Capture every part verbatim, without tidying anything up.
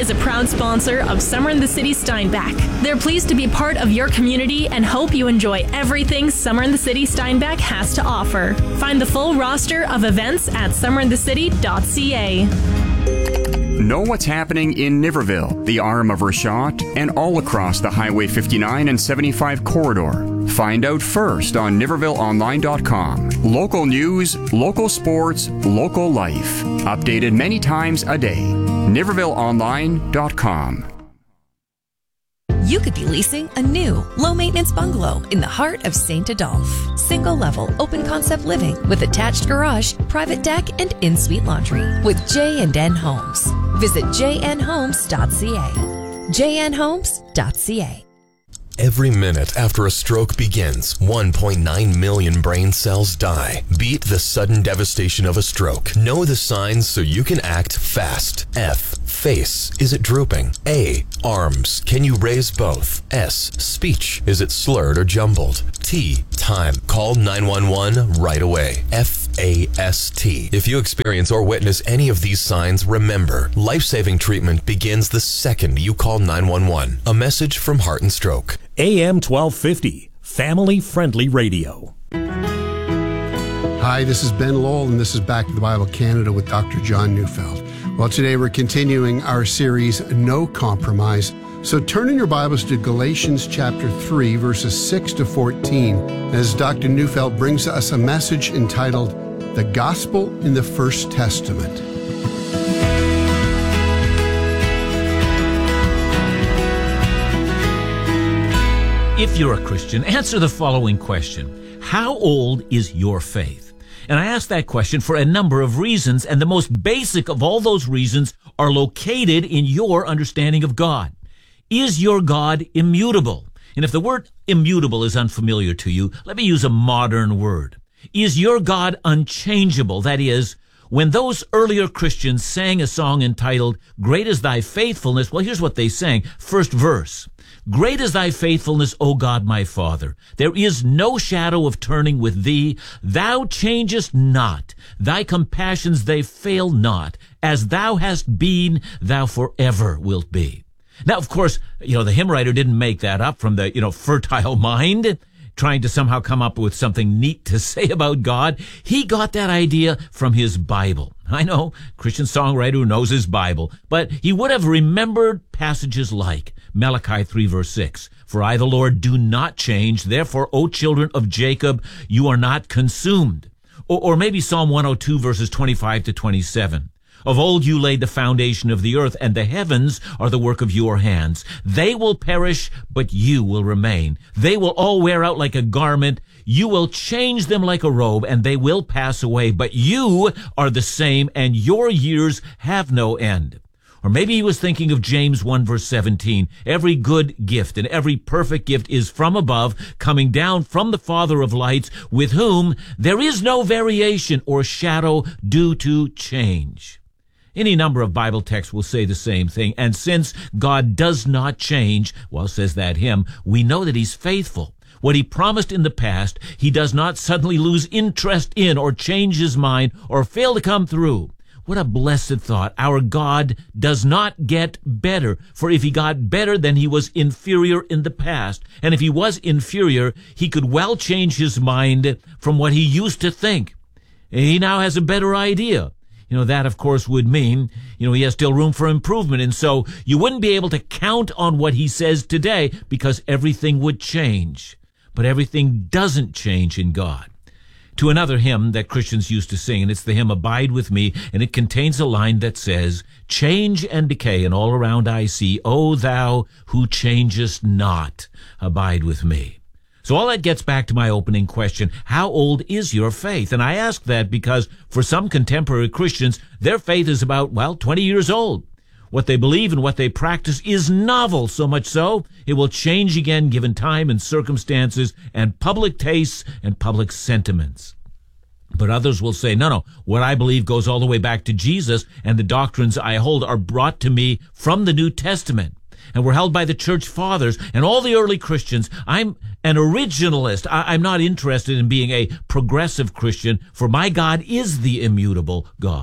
is a proud sponsor of Summer in the City Steinbach. They're pleased to be part of your community and hope you enjoy everything Summer in the City Steinbach has to offer. Find the full roster of events at summer in the city dot c a. Know what's happening in Niverville, the arm of Rashot, and all across the Highway fifty-nine and seventy-five corridor. Find out first on niverville online dot com. Local news, local sports, local life. Updated many times a day. niverville online dot com. You could be leasing a new, low-maintenance bungalow in the heart of Saint Adolphe. Single-level, open-concept living with attached garage, private deck, and in-suite laundry with J and N Homes. Visit j n homes dot c a. j n homes dot c a. Every minute after a stroke begins, one point nine million brain cells die. Beat the sudden devastation of a stroke. Know the signs so you can act fast. F. Face. Is it drooping? A. Arms. Can you raise both? S. Speech. Is it slurred or jumbled? T. Time. Call nine one one right away. F A S T. If you experience or witness any of these signs, remember, life-saving treatment begins the second you call nine one one. A message from Heart and Stroke. A M twelve fifty, family-friendly radio. Hi, this is Ben Lowell, and this is Back to the Bible Canada with Doctor John Neufeld. Well, today we're continuing our series, No Compromise. So turn in your Bibles to Galatians chapter three, verses six to fourteen, as Doctor Neufeld brings us a message entitled, The Gospel in the First Testament. If you're a Christian, answer the following question. How old is your faith? And I ask that question for a number of reasons, and the most basic of all those reasons are located in your understanding of God. Is your God immutable? And if the word immutable is unfamiliar to you, let me use a modern word. Is your God unchangeable? That is, when those earlier Christians sang a song entitled, Great is Thy Faithfulness, well, here's what they sang. First verse. Great is thy faithfulness, O God, my Father. There is no shadow of turning with thee. Thou changest not. Thy compassions, they fail not. As thou hast been, thou forever wilt be. Now, of course, you know, the hymn writer didn't make that up from the, you know, fertile mind, trying to somehow come up with something neat to say about God. He got that idea from his Bible. I know, Christian songwriter who knows his Bible, but he would have remembered passages like Malachi three verse six. For I, the Lord, do not change. Therefore, O children of Jacob, you are not consumed. Or, or maybe Psalm one oh two verses twenty-five to twenty-seven. Of old you laid the foundation of the earth, and the heavens are the work of your hands. They will perish, but you will remain. They will all wear out like a garment. You will change them like a robe, and they will pass away. But you are the same, and your years have no end. Or maybe he was thinking of James one verse seventeen. Every good gift and every perfect gift is from above, coming down from the Father of lights, with whom there is no variation or shadow due to change. Any number of Bible texts will say the same thing. And since God does not change, well, says that hymn, we know that he's faithful. What he promised in the past, he does not suddenly lose interest in or change his mind or fail to come through. What a blessed thought. Our God does not get better. For if he got better, then he was inferior in the past. And if he was inferior, he could well change his mind from what he used to think. He now has a better idea. You know, that, of course, would mean, you know, he has still room for improvement. And so you wouldn't be able to count on what he says today because everything would change. But everything doesn't change in God. To another hymn that Christians used to sing, and it's the hymn Abide With Me, and it contains a line that says, Change and decay and all around I see, O thou who changest not, abide with me. So all that gets back to my opening question, how old is your faith? And I ask that because for some contemporary Christians, their faith is about, well, twenty years old. What they believe and what they practice is novel, so much so it will change again given time and circumstances and public tastes and public sentiments. But others will say, no, no, what I believe goes all the way back to Jesus, and the doctrines I hold are brought to me from the New Testament. And were held by the church fathers and all the early Christians. I'm an originalist. I, I'm not interested in being a progressive Christian, for my God is the immutable God.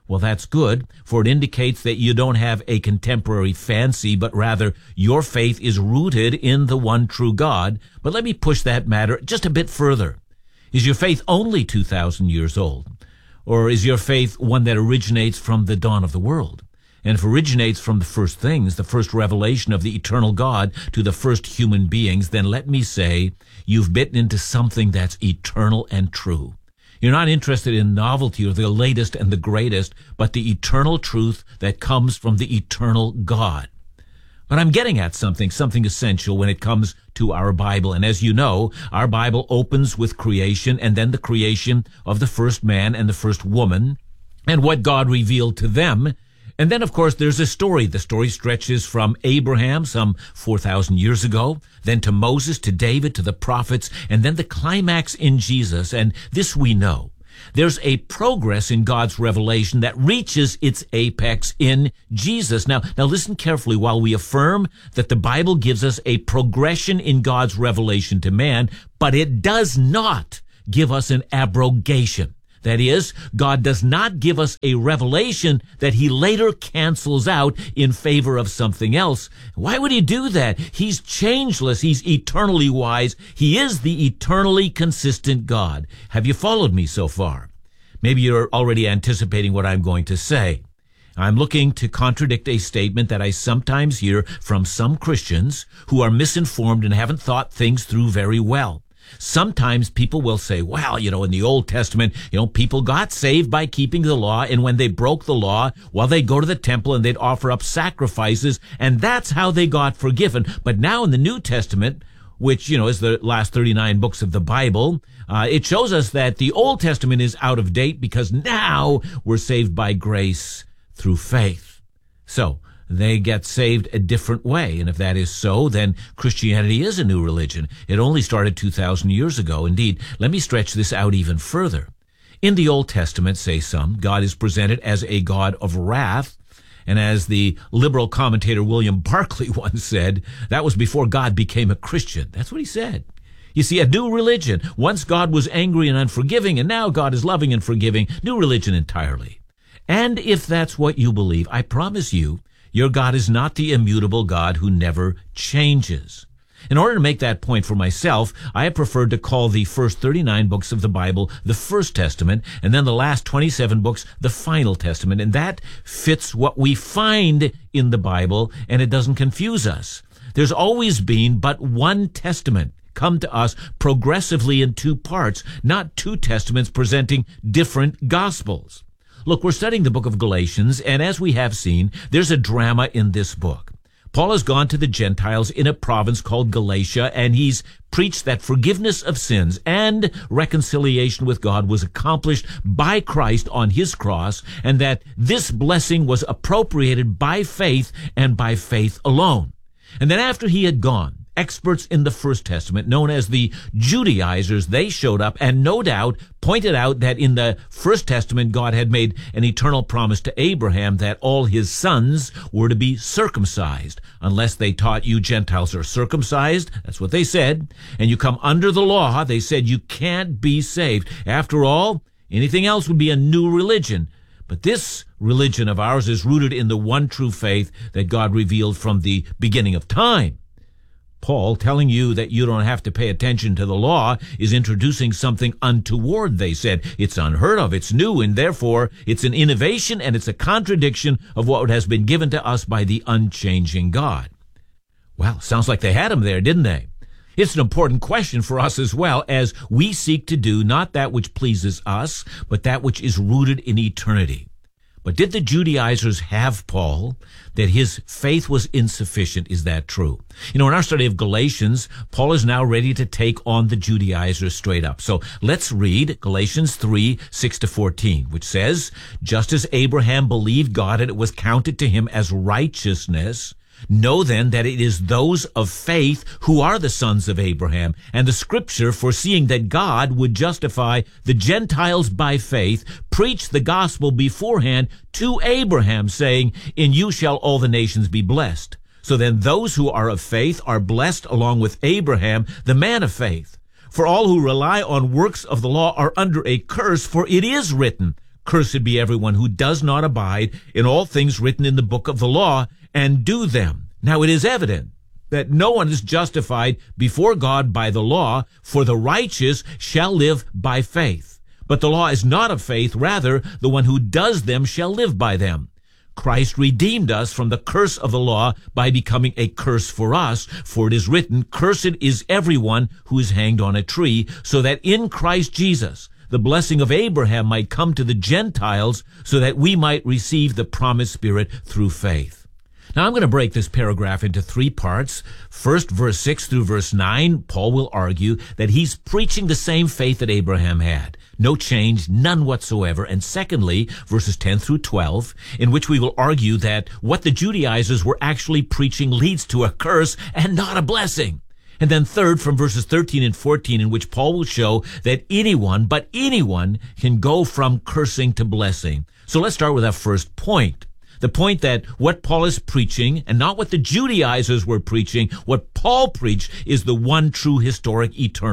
Well, that's good, for it indicates that you don't have a contemporary fancy, but rather your faith is rooted in the one true God. But let me push that matter just a bit further. Is your faith only two thousand years old? Or is your faith one that originates from the dawn of the world? And if it originates from the first things, the first revelation of the eternal God to the first human beings, then let me say, you've bitten into something that's eternal and true. You're not interested in novelty or the latest and the greatest, but the eternal truth that comes from the eternal God. But I'm getting at something, something essential when it comes to our Bible. And as you know, our Bible opens with creation and then the creation of the first man and the first woman and what God revealed to them. And then, of course, there's a story. The story stretches from Abraham some four thousand years ago, then to Moses, to David, to the prophets, and then the climax in Jesus. And this we know. There's a progress in God's revelation that reaches its apex in Jesus. Now, now listen carefully while we affirm that the Bible gives us a progression in God's revelation to man, but it does not give us an abrogation. That is, God does not give us a revelation that he later cancels out in favor of something else. Why would he do that? He's changeless. He's eternally wise. He is the eternally consistent God. Have you followed me so far? Maybe you're already anticipating what I'm going to say. I'm looking to contradict a statement that I sometimes hear from some Christians who are misinformed and haven't thought things through very well. Sometimes people will say, well, you know, in the Old Testament, you know, people got saved by keeping the law, and when they broke the law, well, they'd go to the temple and they'd offer up sacrifices, and that's how they got forgiven. But now in the New Testament, which, you know, is the last thirty-nine books of the Bible, uh, it shows us that the Old Testament is out of date because now we're saved by grace through faith. So, they get saved a different way. And if that is so, then Christianity is a new religion. It only started two thousand years ago. Indeed, let me stretch this out even further. In the Old Testament, say some, God is presented as a God of wrath. And as the liberal commentator William Barclay once said, that was before God became a Christian. That's what he said. You see, a new religion. Once God was angry and unforgiving, and now God is loving and forgiving. New religion entirely. And if that's what you believe, I promise you, your God is not the immutable God who never changes. In order to make that point for myself, I have preferred to call the first thirty-nine books of the Bible the First Testament, and then the last twenty-seven books the Final Testament. And that fits what we find in the Bible, and it doesn't confuse us. There's always been but one testament, come to us progressively in two parts, not two testaments presenting different gospels. Look, we're studying the book of Galatians, and as we have seen, there's a drama in this book. Paul has gone to the Gentiles in a province called Galatia, and he's preached that forgiveness of sins and reconciliation with God was accomplished by Christ on his cross, and that this blessing was appropriated by faith and by faith alone. And then after he had gone, experts in the First Testament, known as the Judaizers, they showed up and no doubt pointed out that in the First Testament, God had made an eternal promise to Abraham that all his sons were to be circumcised. Unless they taught you Gentiles are circumcised, that's what they said, and you come under the law, they said you can't be saved. After all, anything else would be a new religion. But this religion of ours is rooted in the one true faith that God revealed from the beginning of time. Paul, telling you that you don't have to pay attention to the law, is introducing something untoward, they said. It's unheard of, it's new, and therefore it's an innovation and it's a contradiction of what has been given to us by the unchanging God. Well, sounds like they had him there, didn't they? It's an important question for us as well, as we seek to do not that which pleases us, but that which is rooted in eternity. But did the Judaizers have Paul, that his faith was insufficient? Is that true? You know, in our study of Galatians, Paul is now ready to take on the Judaizers straight up. So let's read Galatians three, six to fourteen, which says, just as Abraham believed God and it was counted to him as righteousness, know then that it is those of faith who are the sons of Abraham. And the scripture, foreseeing that God would justify the Gentiles by faith, preached the gospel beforehand to Abraham, saying, in you shall all the nations be blessed. So then those who are of faith are blessed along with Abraham, the man of faith. For all who rely on works of the law are under a curse, for it is written, Cursed be everyone who does not abide in all things written in the book of the law and do them. Now it is evident that no one is justified before God by the law, for the righteous shall live by faith. But the law is not of faith, rather the one who does them shall live by them. Christ redeemed us from the curse of the law by becoming a curse for us, for it is written, Cursed is everyone who is hanged on a tree, so that in Christ Jesus the blessing of Abraham might come to the Gentiles, so that we might receive the promised Spirit through faith. Now I'm going to break this paragraph into three parts. First, verse six through verse nine, Paul will argue that he's preaching the same faith that Abraham had. No change, none whatsoever. And secondly, verses ten through twelve, in which we will argue that what the Judaizers were actually preaching leads to a curse and not a blessing. And then third, from verses thirteen and fourteen, in which Paul will show that anyone, but anyone, can go from cursing to blessing. So let's start with our first point. The point that what Paul is preaching, and not what the Judaizers were preaching, what Paul preached is the one true historic eternal